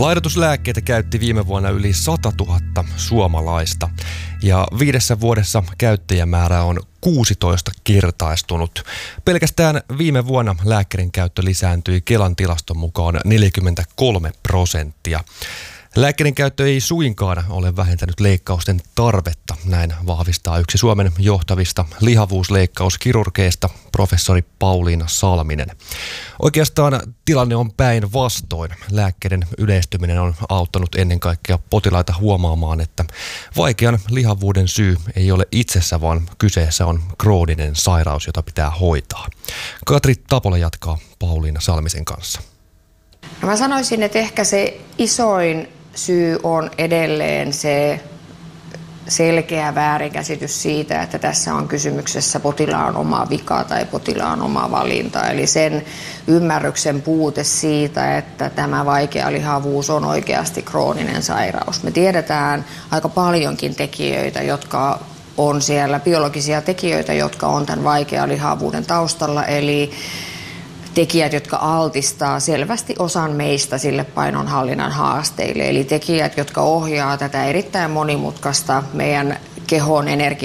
Laihdutuslääkkeitä käytti viime vuonna yli 100 000 suomalaista ja 5 vuodessa käyttäjämäärä on 16-kertaistunut. Pelkästään viime vuonna lääkkeiden käyttö lisääntyi Kelan tilaston mukaan 43%. Lääkkeiden käyttö ei suinkaan ole vähentänyt leikkausten tarvetta, näin vahvistaa yksi Suomen johtavista lihavuusleikkauskirurgeista, professori Pauliina Salminen. Oikeastaan tilanne on päinvastoin. Lääkkeiden yleistyminen on auttanut ennen kaikkea potilaita huomaamaan, että vaikean lihavuuden syy ei ole itsessä, vaan kyseessä on krooninen sairaus, jota pitää hoitaa. Katri Tapola jatkaa Pauliina Salmisen kanssa. No mä sanoisin, että ehkä se isoin syy on edelleen se selkeä väärinkäsitys siitä, että tässä on kysymyksessä potilaan oma vika tai potilaan oma valinta. Eli sen ymmärryksen puute siitä, että tämä vaikea lihavuus on oikeasti krooninen sairaus. Me tiedetään aika paljonkin tekijöitä, jotka on siellä, biologisia tekijöitä, jotka on tämän vaikean lihavuuden taustalla. Eli tekijät, jotka altistaa selvästi osan meistä sille painonhallinnan haasteille. Eli tekijät, jotka ohjaa tätä erittäin monimutkaista meidän kehon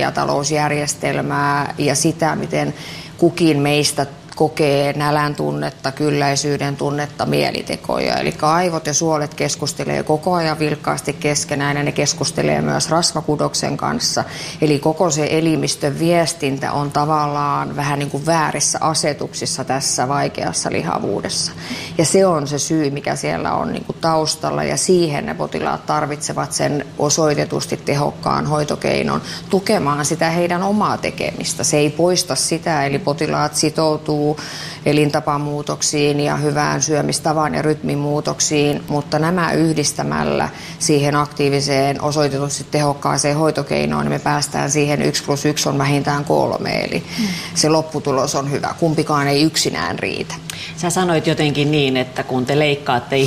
energiatalousjärjestelmää ja sitä, miten kukin meistä kokee nälän tunnetta, kylläisyyden tunnetta, mielitekoja. Eli aivot ja suolet keskustelee koko ajan vilkkaasti keskenään ja ne keskustelee myös rasvakudoksen kanssa. Eli koko se elimistön viestintä on tavallaan vähän niin kuin väärissä asetuksissa tässä vaikeassa lihavuudessa. Ja se on se syy, mikä siellä on niin kuin taustalla ja siihen ne potilaat tarvitsevat sen osoitetusti tehokkaan hoitokeinon tukemaan sitä heidän omaa tekemistä. Se ei poista sitä, eli potilaat sitoutuu elintapamuutoksiin ja hyvään syömistavan ja rytmin muutoksiin, mutta nämä yhdistämällä siihen aktiiviseen, osoitetusti tehokkaaseen hoitokeinoon, niin me päästään siihen 1+1 on vähintään 3, eli se lopputulos on hyvä. Kumpikaan ei yksinään riitä. Sä sanoit jotenkin niin, että kun te leikkaatte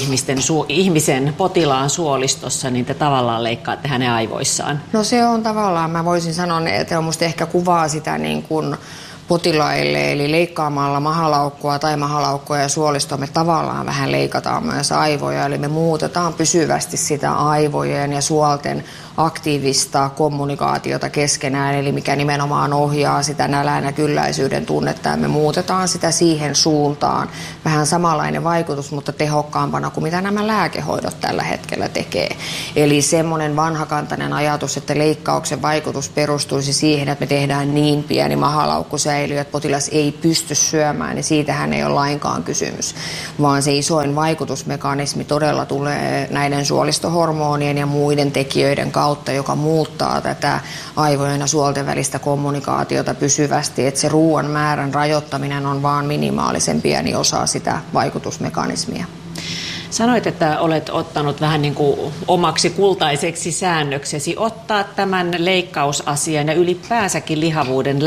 ihmisen potilaan suolistossa, niin te tavallaan leikkaatte hänen aivoissaan. No se on tavallaan, mä voisin sanoa, että on musta ehkä kuvaa sitä niin kuin potilaille, eli leikkaamalla mahalaukkua tai mahalaukkoja ja suolistoa me tavallaan vähän leikataan myös aivoja, eli me muutetaan pysyvästi sitä aivojen ja suolten aktiivista kommunikaatiota keskenään, eli mikä nimenomaan ohjaa sitä nälän ja kylläisyyden tunnetta, ja me muutetaan sitä siihen suuntaan. Vähän samanlainen vaikutus, mutta tehokkaampana kuin mitä nämä lääkehoidot tällä hetkellä tekee. Eli semmoinen vanhakantainen ajatus, että leikkauksen vaikutus perustuisi siihen, että me tehdään niin pieni mahalaukkusäiliö, että potilas ei pysty syömään, niin siitähän ei ole lainkaan kysymys, vaan se isoin vaikutusmekanismi todella tulee näiden suolistohormonien ja muiden tekijöiden kautta, joka muuttaa tätä aivojen ja suolten välistä kommunikaatiota pysyvästi, että se ruoan määrän rajoittaminen on vaan minimaalisen pieni osa sitä vaikutusmekanismia. Sanoit, että olet ottanut vähän niin kuin omaksi kultaiseksi säännöksesi ottaa tämän leikkausasian ja ylipäänsäkin lihavuuden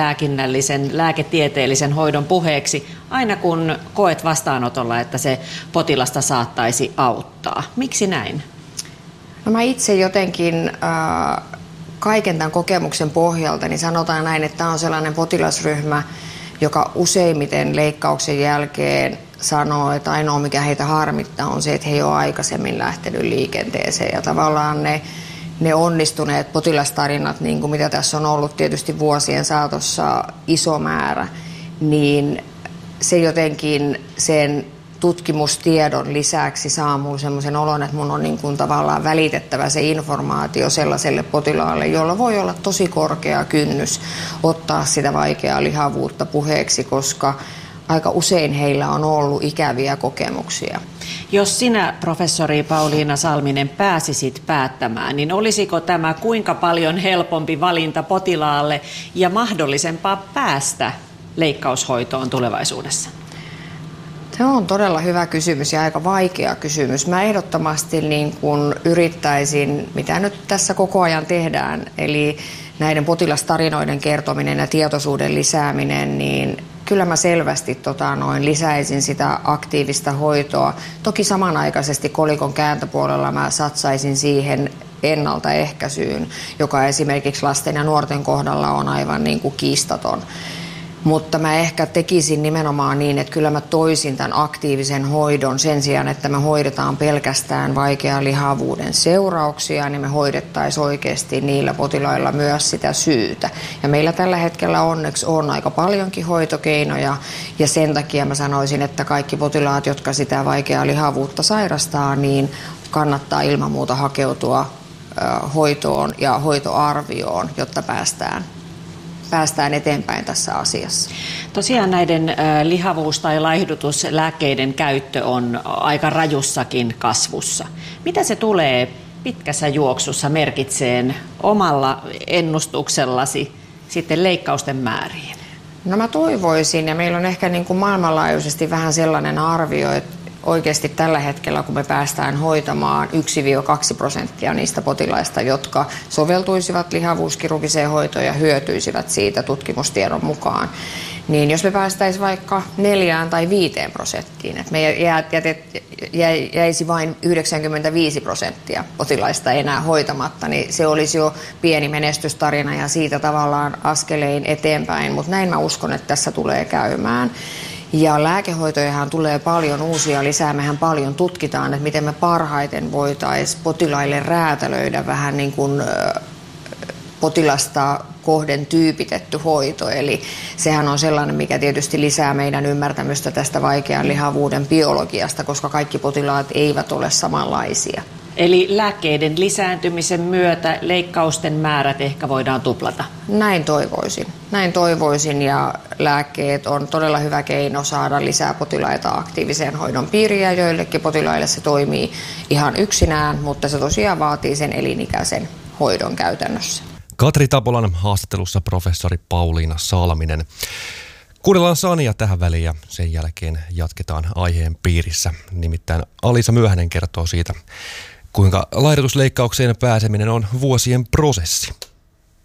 lääketieteellisen hoidon puheeksi aina kun koet vastaanotolla, että se potilasta saattaisi auttaa. Miksi näin? No mä itse jotenkin kaiken tämän kokemuksen pohjalta niin sanotaan näin, että tämä on sellainen potilasryhmä, joka useimmiten leikkauksen jälkeen sanoo, että ainoa mikä heitä harmittaa on se, että he ei ole aikaisemmin lähtenyt liikenteeseen. Ja tavallaan ne onnistuneet potilastarinat, niin kuin mitä tässä on ollut tietysti vuosien saatossa iso määrä, niin se jotenkin sen tutkimustiedon lisäksi saa minulle semmoisen olon, että minun on niin kuin tavallaan välitettävä se informaatio sellaiselle potilaalle, jolla voi olla tosi korkea kynnys ottaa sitä vaikeaa lihavuutta puheeksi, koska aika usein heillä on ollut ikäviä kokemuksia. Jos sinä, professori Pauliina Salminen, pääsisit päättämään, niin olisiko tämä kuinka paljon helpompi valinta potilaalle ja mahdollisempaa päästä leikkaushoitoon tulevaisuudessa? Se on todella hyvä kysymys ja aika vaikea kysymys. Mä ehdottomasti niin kun yrittäisin, mitä nyt tässä koko ajan tehdään, eli näiden potilastarinoiden kertominen ja tietoisuuden lisääminen, niin kyllä mä selvästi lisäisin sitä aktiivista hoitoa. Toki samanaikaisesti kolikon kääntöpuolella mä satsaisin siihen ennaltaehkäisyyn, joka esimerkiksi lasten ja nuorten kohdalla on aivan niin kuin kiistaton. Mutta mä ehkä tekisin nimenomaan niin, että kyllä mä toisin tämän aktiivisen hoidon sen sijaan, että me hoidetaan pelkästään vaikean lihavuuden seurauksia, niin me hoidettaisiin oikeasti niillä potilailla myös sitä syytä. Ja meillä tällä hetkellä onneksi on aika paljonkin hoitokeinoja ja sen takia mä sanoisin, että kaikki potilaat, jotka sitä vaikeaa lihavuutta sairastaa, niin kannattaa ilman muuta hakeutua hoitoon ja hoitoarvioon, jotta päästään eteenpäin tässä asiassa. Tosiaan näiden lihavuus- tai laihdutuslääkkeiden käyttö on aika rajussakin kasvussa. Mitä se tulee pitkässä juoksussa merkitseen omalla ennustuksellasi sitten leikkausten määriin? No mä toivoisin, ja meillä on ehkä niin kuin maailmanlaajuisesti vähän sellainen arvio, että oikeasti tällä hetkellä, kun me päästään hoitamaan 1-2% niistä potilaista, jotka soveltuisivat lihavuuskirurgiseen hoitoon ja hyötyisivät siitä tutkimustiedon mukaan, niin jos me päästäisiin vaikka 4 tai 5%, että me jäisi vain 95% potilaista enää hoitamatta, niin se olisi jo pieni menestystarina ja siitä tavallaan askelein eteenpäin, mutta näin mä uskon, että tässä tulee käymään. Ja lääkehoitojahan tulee paljon uusia lisää. Mehän paljon tutkitaan, että miten me parhaiten voitaisiin potilaille räätälöidä vähän niin kuin potilasta kohden tyypitetty hoito. Eli sehän on sellainen, mikä tietysti lisää meidän ymmärtämystä tästä vaikean lihavuuden biologiasta, koska kaikki potilaat eivät ole samanlaisia. Eli lääkkeiden lisääntymisen myötä leikkausten määrät ehkä voidaan tuplata? Näin toivoisin ja lääkkeet on todella hyvä keino saada lisää potilaita aktiiviseen hoidon piiriin ja joillekin potilaille se toimii ihan yksinään, mutta se tosiaan vaatii sen elinikäisen hoidon käytännössä. Katri Tapolan haastattelussa professori Pauliina Salminen. Kuunnellaan Sania tähän väliin ja sen jälkeen jatketaan aiheen piirissä. Nimittäin Alisa Myöhänen kertoo siitä, kuinka laihdutusleikkaukseen pääseminen on vuosien prosessi.